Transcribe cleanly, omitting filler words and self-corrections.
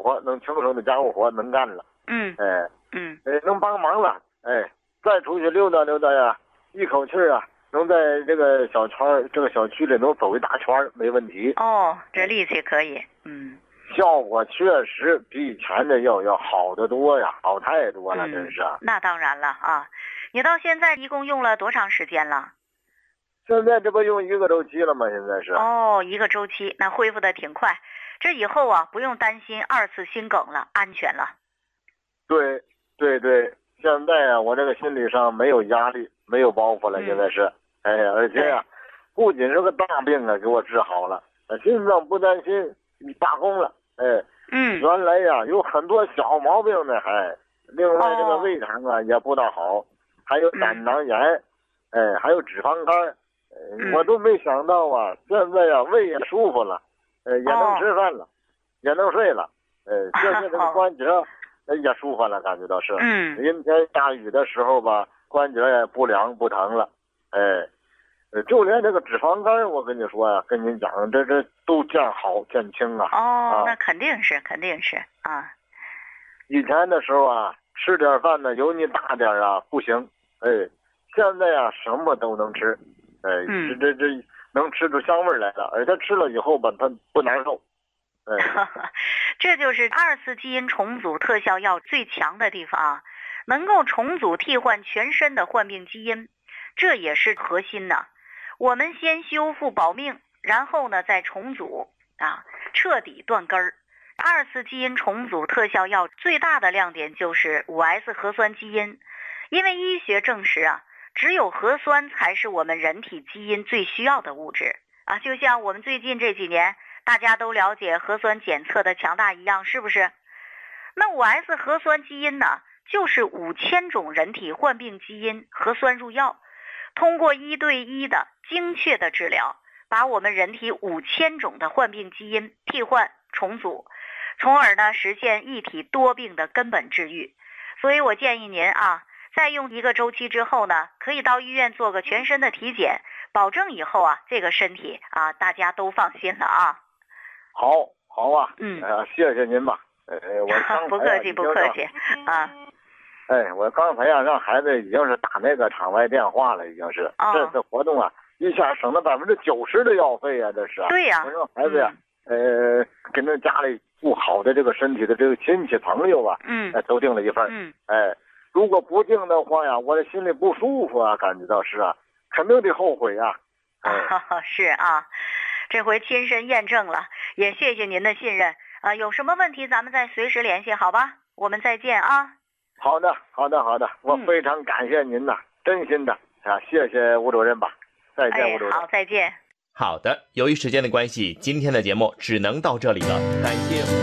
活，能轻松的家务活能干了。能帮忙了。再出去溜达溜达呀，一口气啊，能在这个小区里能走一大圈没问题。 这力气可以。 效果确实比以前的要好得多呀，好太多了，真是。 那当然了啊！你到现在一共用了多长时间了？ 现在这不用1个周期了吗？现在是。 1个周期，那恢复的挺快。这以后啊，不用担心2次心梗了，安全了。 对，现在啊，我这个心理上没有压力，没有包袱了，现在是。而且啊，不仅是个大病啊，给我治好了，心脏不担心，你罢工了。原来呀有很多小毛病呢，另外这个胃肠啊也不大好，还有胆囊炎，还有脂肪肝，我都没想到啊，现在呀胃也舒服了，也能吃饭了，也能睡了，现在这个关节也舒服了，感觉到是。阴天下雨的时候吧，关节也不凉不疼了，就连这个脂肪肝，我跟你说呀，跟您讲，这都见好见轻啊。 那肯定是啊。 以前的时候啊，吃点饭呢油腻大点啊不行，现在啊什么都能吃，这能吃出香味来了，而且吃了以后吧，它不难受。 这就是2次基因重组特效药最强的地方啊，能够重组替换全身的患病基因，这也是核心呢。我们先修复保命，然后呢再重组彻底断根儿。2次基因重组特效药最大的亮点就是 5S 核酸基因，因为医学证实啊，只有核酸才是我们人体基因最需要的物质啊，就像我们最近这几年大家都了解核酸检测的强大一样，是不是？那 5S 核酸基因呢，就是5000种人体患病基因核酸入药，通过1对1的精确的治疗，把我们人体5000种的患病基因替换重组，从而呢实现一体多病的根本治愈。所以我建议您啊，在用1个周期之后呢，可以到医院做个全身的体检，保证以后啊这个身体啊大家都放心了啊。 好啊，谢谢您吧。我不客气啊。 我刚才呀让孩子已经是打那个场外电话了，已经是。这次活动啊，一下省了90%的药费啊，这是。 对呀。 我让孩子呀，跟那家里不好的这个身体的这个亲戚朋友啊，都订了一份。如果不订的话呀，我这心里不舒服啊，感觉到是啊，肯定得后悔啊。 是啊，这回亲身验证了，也谢谢您的信任有什么问题咱们再随时联系，好吧？我们再见啊。 好的，我非常感谢您呐，真心的谢谢吴主任吧。再见，吴主任。 好，再见。 好的，由于时间的关系，今天的节目只能到这里了，感谢。